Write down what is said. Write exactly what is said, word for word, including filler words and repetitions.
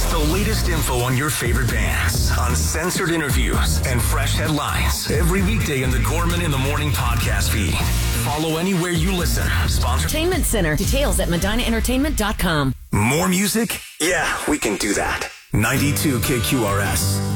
It's the latest info on your favorite bands, uncensored interviews, and fresh headlines every weekday in the Gorman in the Morning podcast feed. Follow anywhere you listen. Sponsor Entertainment Center. Details at medina entertainment dot com. More music? Yeah, we can do that. ninety-two K Q R S.